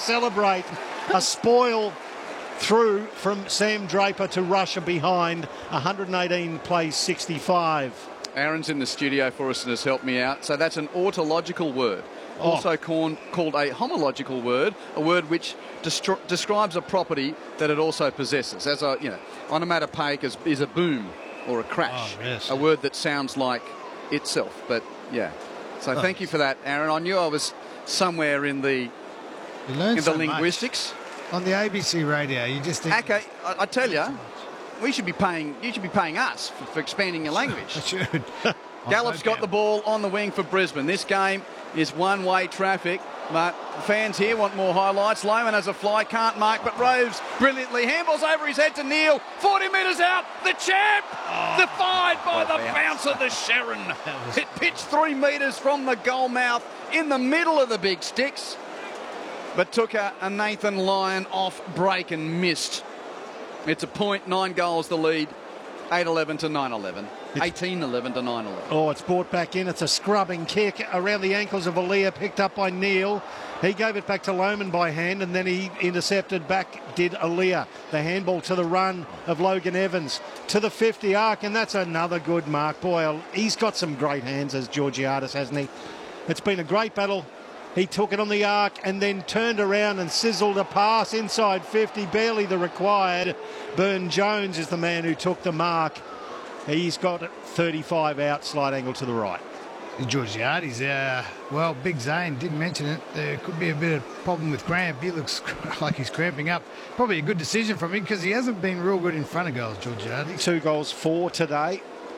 celebrate a spoil through from Sam Draper to Russia behind. 118 plays 65. Aaron's in the studio for us and has helped me out. So that's an autological word, also called a homological word, a word which describes a property that it also possesses. As a, onomatopoeic is a boom or a crash, a word that sounds like itself. But yeah, so thank you for that, Aaron. I knew I was somewhere in the linguistics. On the ABC radio, you just think... Okay, I tell you, you should be paying us for expanding your language. I should. Gallup's got the ball on the wing for Brisbane. This game is one-way traffic, but fans here want more highlights. Lohmann has a fly, can't mark, but Roves brilliantly handballs over his head to Neil. 40 metres out, the champ! Defied by the bounce of the Sharon. It pitched 3 metres from the goal mouth in the middle of the big sticks, but took a Nathan Lyon off break and missed. It's a point, 9 goals the lead, 8-11 to 9-11. 18-11 to 9-11. Oh, it's brought back in. It's a scrubbing kick around the ankles of Aaliyah, picked up by Neil. He gave it back to Lohmann by hand, and then he intercepted back, did Aaliyah. The handball to the run of Logan Evans to the 50 arc, and that's another good mark. Boy, he's got some great hands as Georgiades, hasn't he? It's been a great battle. He took it on the arc and then turned around and sizzled a pass inside 50, barely the required. Burne-Jones is the man who took the mark. He's got 35 out, slight angle to the right. Georgiades, well, Big Zane didn't mention it. There could be a bit of problem with cramp. He looks like he's cramping up. Probably a good decision from him because he hasn't been real good in front of goals, Georgiades. 2 goals for today.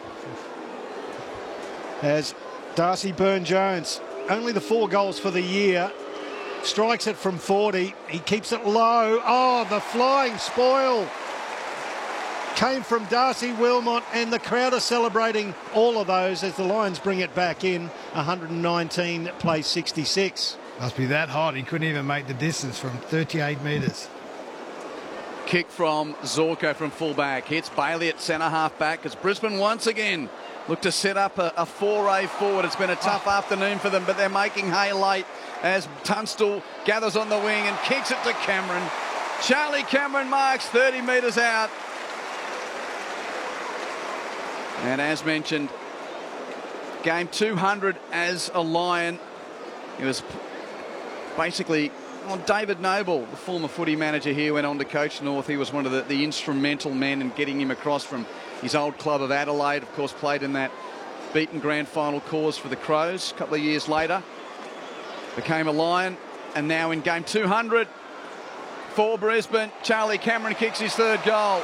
As Darcy Burne-Jones, only the 4 goals for the year, strikes it from 40. He keeps it low. Oh, the flying spoil came from Darcy Wilmot, and the crowd are celebrating all of those as the Lions bring it back in. 119 plays 66. Must be that hot. He couldn't even make the distance from 38 metres. Kick from Zorko from fullback. Hits Bailey at centre-half back as Brisbane once again look to set up a foray forward. It's been a tough afternoon for them, but they're making hay late as Tunstall gathers on the wing and kicks it to Cameron. Charlie Cameron marks 30 metres out. And as mentioned, game 200 as a Lion. It was basically... Well, David Noble, the former footy manager here, went on to coach North. He was one of the instrumental men in getting him across from his old club of Adelaide. Of course, played in that beaten grand final cause for the Crows a couple of years later. Became a Lion, and now in game 200 for Brisbane, Charlie Cameron kicks his 3rd goal.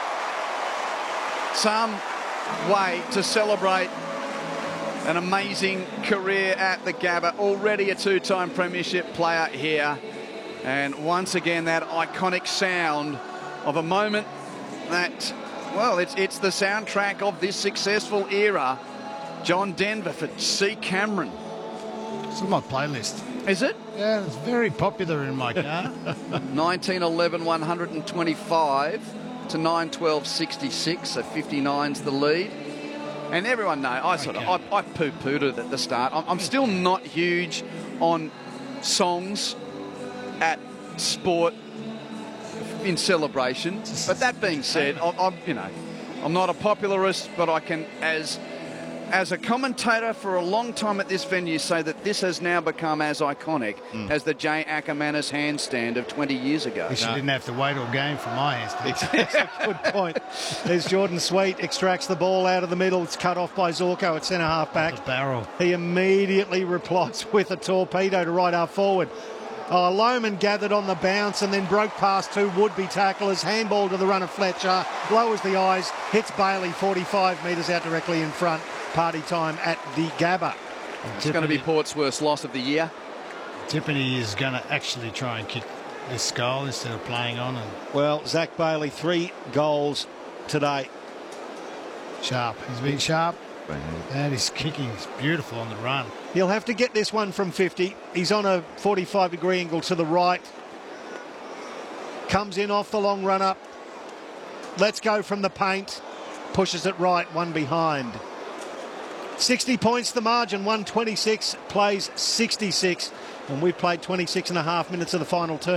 Some way to celebrate an amazing career at the Gabba. Already a 2-time premiership player here. And once again, that iconic sound of a moment that, well, it's the soundtrack of this successful era. John Denver for C. Cameron. It's on my playlist. Is it? Yeah, it's very popular in my car. 1911, 125 to 912, 66. So 59's the lead. And everyone knows, I poo-pooed it at the start. I'm still not huge on songs at sport in celebration. But that being said, I'm not a popularist, but I can, as a commentator for a long time at this venue, say that this has now become as iconic as the Jay Ackermanis handstand of 20 years ago. You didn't have to wait all game for my handstand. Good point. There's Jordan Sweet, extracts the ball out of the middle. It's cut off by Zorko at centre-half back. Barrel. He immediately replies with a torpedo to right half forward. Lohmann gathered on the bounce and then broke past 2 would-be tacklers. Handball to the run of Fletcher. Lowers the eyes. Hits Bailey 45 metres out directly in front. Party time at the Gabba. It's going to be Port's worst loss of the year. Tippany is going to actually try and kick this goal instead of playing on. Well, Zach Bailey, 3 goals today. Sharp. He's been sharp. And his kicking is beautiful on the run. He'll have to get this one from 50. He's on a 45-degree angle to the right. Comes in off the long run-up. Let's go from the paint. Pushes it right, 1 behind. 60 points the margin, 126, plays 66. And we've played 26 and a half minutes of the final term.